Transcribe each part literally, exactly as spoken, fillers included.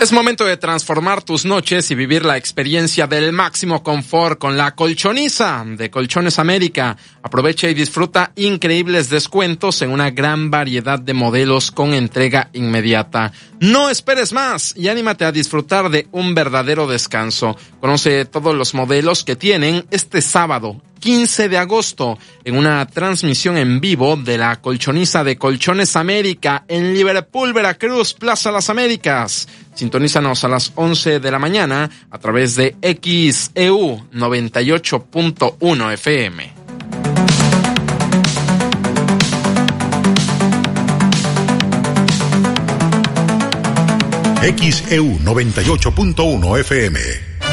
Es momento de transformar tus noches y vivir la experiencia del máximo confort con la Colchoniza de Colchones América. Aprovecha y disfruta increíbles descuentos en una gran variedad de modelos con entrega inmediata. No esperes más y anímate a disfrutar de un verdadero descanso. Conoce todos los modelos que tienen este sábado quince de agosto en una transmisión en vivo de la Colchoniza de Colchones América en Liverpool, Veracruz, Plaza Las Américas. Sintonízanos a las once de la mañana a través de X E U noventa y ocho punto uno F M. X E U noventa y ocho punto uno F M.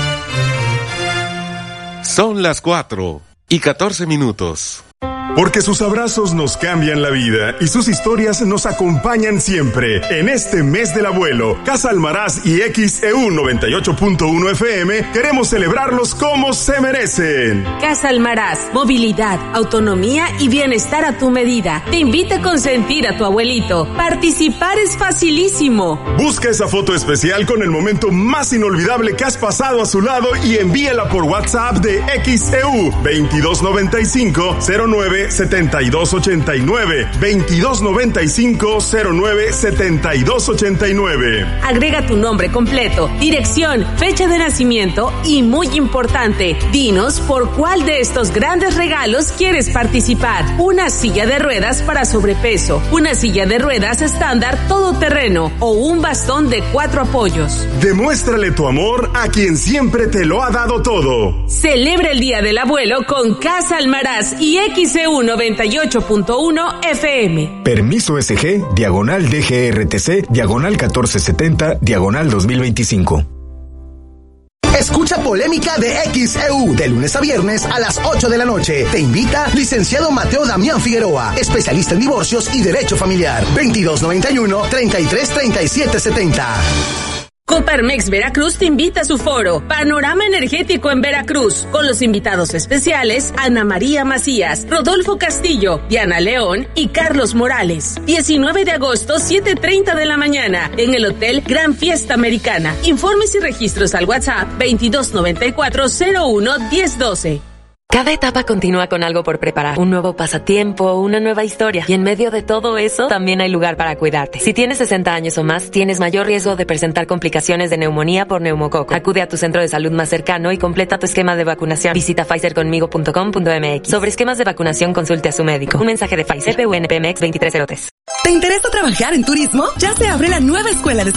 Son las cuatro y catorce minutos. Porque sus abrazos nos cambian la vida y sus historias nos acompañan siempre. En este mes del abuelo, Casa Almaraz y X E U noventa y ocho punto uno F M queremos celebrarlos como se merecen. Casa Almaraz, movilidad, autonomía y bienestar a tu medida. Te invita a consentir a tu abuelito. Participar es facilísimo. Busca esa foto especial con el momento más inolvidable que has pasado a su lado y envíala por WhatsApp de X E U veintidós noventa y cinco cero nueve setenta y dos ochenta y nueve, veintidós noventa y cinco cero nueve setenta y dos ochenta y nueve. Agrega tu nombre completo, dirección, fecha de nacimiento y, muy importante, dinos por cuál de estos grandes regalos quieres participar. Una silla de ruedas para sobrepeso, una silla de ruedas estándar todoterreno o un bastón de cuatro apoyos. Demuéstrale tu amor a quien siempre te lo ha dado todo. Celebra el Día del Abuelo con Casa Almaraz y X E U noventa y ocho punto uno F M. Permiso S G, diagonal D G R T C, diagonal catorce setenta, diagonal dos mil veinticinco. Escucha Polémica de X E U de lunes a viernes a las ocho de la noche. Te invita licenciado Mateo Damián Figueroa, especialista en divorcios y derecho familiar. veintidós noventa y uno, treinta y tres, treinta y siete setenta. Coparmex Veracruz te invita a su foro Panorama Energético en Veracruz, con los invitados especiales Ana María Macías, Rodolfo Castillo, Diana León y Carlos Morales. diecinueve de agosto, siete treinta de la mañana, en el Hotel Gran Fiesta Americana. Informes y registros al WhatsApp veintidós noventa y cuatro cero uno diez doce. Cada etapa continúa con algo por preparar, un nuevo pasatiempo, una nueva historia. Y en medio de todo eso, también hay lugar para cuidarte. Si tienes sesenta años o más, tienes mayor riesgo de presentar complicaciones de neumonía por neumococo. Acude a tu centro de salud más cercano y completa tu esquema de vacunación. Visita pfizer conmigo punto com punto m x. Sobre esquemas de vacunación, consulte a su médico. Un mensaje de Pfizer, P U N P M X veintitrés cero tres. ¿Te interesa trabajar en turismo? Ya se abre la nueva escuela de